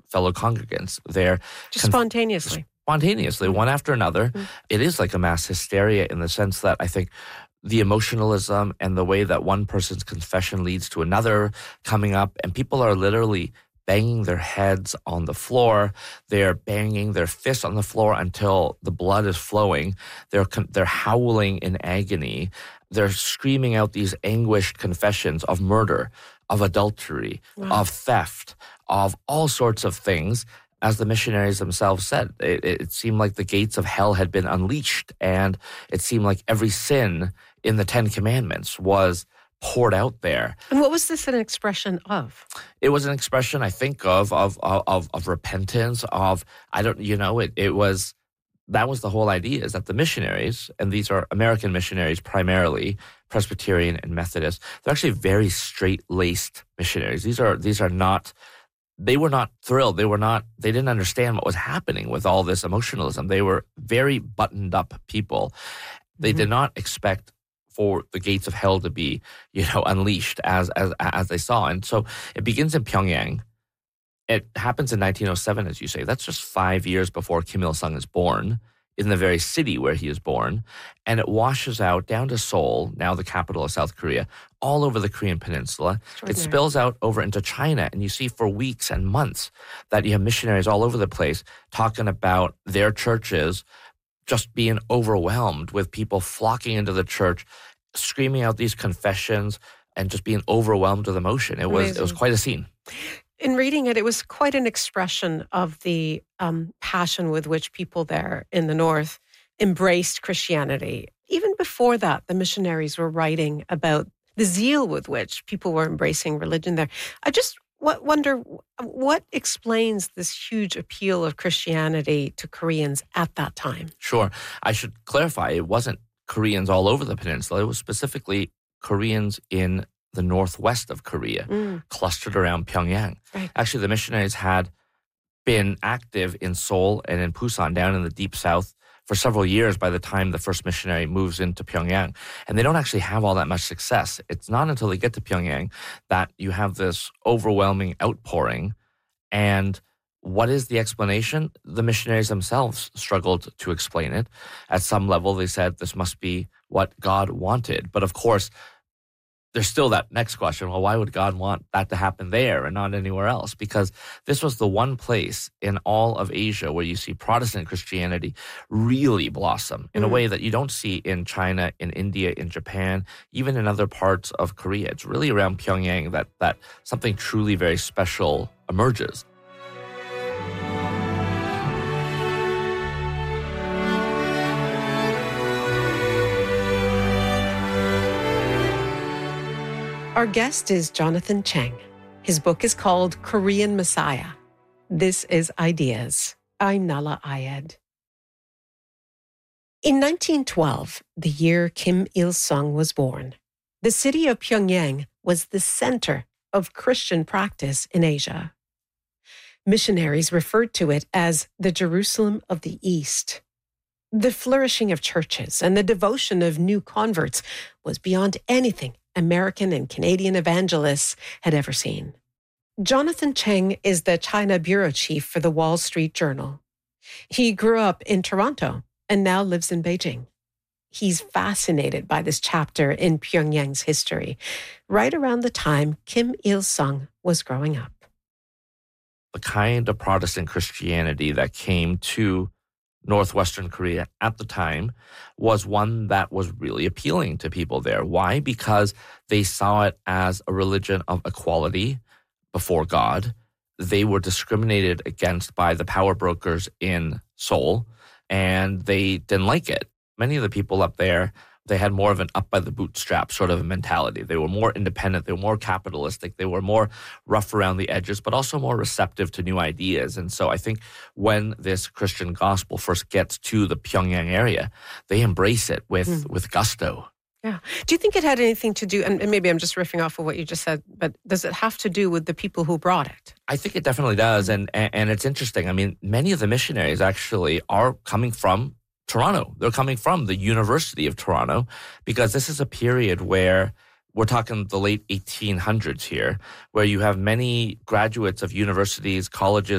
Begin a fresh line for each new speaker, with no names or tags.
fellow congregants. They're
just spontaneously,
one after another. It is like a mass hysteria in the sense that I think the emotionalism and the way that one person's confession leads to another coming up, and people are literally banging their heads on the floor. They're banging their fists on the floor until the blood is flowing. They're howling in agony. They're screaming out these anguished confessions of murder, of adultery, of theft, of all sorts of things. As the missionaries themselves said, it seemed like the gates of hell had been unleashed, and it seemed like every sin in the Ten Commandments was poured out there.
And what was this an expression of?
It was an expression, I think, of repentance, that was the whole idea, is that the missionaries, and these are American missionaries primarily, Presbyterian and Methodist, they're actually very straight-laced missionaries. These are not, they were not thrilled. They didn't understand what was happening with all this emotionalism. They were very buttoned up people. They did not expect for the gates of hell to be, unleashed as they saw. And so it begins in Pyongyang. It happens in 1907, as you say. That's just 5 years before Kim Il-sung is born, in the very city where he is born. And it washes out down to Seoul, now the capital of South Korea, all over the Korean peninsula. It spills out over into China. And you see for weeks and months that you have missionaries all over the place talking about their churches just being overwhelmed with people flocking into the church, screaming out these confessions, and just being overwhelmed with emotion. It was quite a scene.
In reading it, it was quite an expression of the passion with which people there in the North embraced Christianity. Even before that, the missionaries were writing about the zeal with which people were embracing religion there. I just wonder what explains this huge appeal of Christianity to Koreans at that time.
Sure. I should clarify, it wasn't Koreans all over the peninsula. It was specifically Koreans in the northwest of Korea, clustered around Pyongyang.
Right.
Actually, the missionaries had been active in Seoul and in Busan, down in the deep south, for several years by the time the first missionary moves into Pyongyang. And they don't actually have all that much success. It's not until they get to Pyongyang that you have this overwhelming outpouring. And what is the explanation? The missionaries themselves struggled to explain it. At some level, they said this must be what God wanted. But of course, there's still that next question. Well, why would God want that to happen there and not anywhere else? Because this was the one place in all of Asia where you see Protestant Christianity really blossom in a way that you don't see in China, in India, in Japan, even in other parts of Korea. It's really around Pyongyang that something truly very special emerges.
Our guest is Jonathan Cheng. His book is called Korean Messiah. This is Ideas. I'm Nahlah Ayed. In 1912, the year Kim Il-sung was born, the city of Pyongyang was the center of Christian practice in Asia. Missionaries referred to it as the Jerusalem of the East. The flourishing of churches and the devotion of new converts was beyond anything American and Canadian evangelists had ever seen. Jonathan Cheng is the China bureau chief for the Wall Street Journal. He grew up in Toronto and now lives in Beijing. He's fascinated by this chapter in Pyongyang's history, right around the time Kim Il-sung was growing up.
The kind of Protestant Christianity that came to Northwestern Korea at the time was one that was really appealing to people there. Why? Because they saw it as a religion of equality before God. They were discriminated against by the power brokers in Seoul, and they didn't like it. Many of the people up there, they had more of an up by the bootstrap sort of a mentality. They were more independent. They were more capitalistic. They were more rough around the edges, but also more receptive to new ideas. And so I think when this Christian gospel first gets to the Pyongyang area, they embrace it with gusto.
Yeah. Do you think it had anything to do, and maybe I'm just riffing off of what you just said, but does it have to do with the people who brought it?
I think it definitely does. And it's interesting. I mean, many of the missionaries actually are coming from Toronto. They're coming from the University of Toronto, because this is a period where we're talking the late 1800s here, where you have many graduates of universities, colleges,